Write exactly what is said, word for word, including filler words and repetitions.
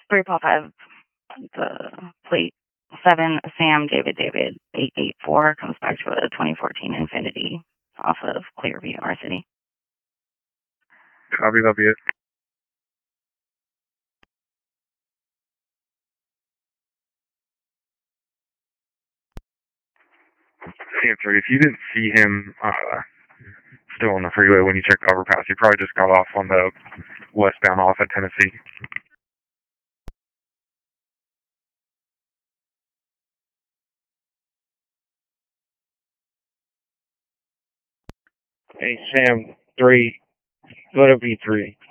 three Paul five, the plate seven Sam David David eight eight four comes back to a twenty fourteen Infinity off of Clearview, our city. Copy, that'll be it. Sam three, if you didn't see him uh, still on the freeway when you checked the overpass, he probably just got off on the westbound off at Tennessee. Hey, Sam three, let it be three.